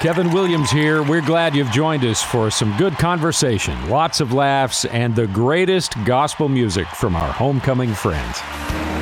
Kevin Williams here. We're glad you've joined us for some good conversation, lots of laughs, and the greatest gospel music from our homecoming friends.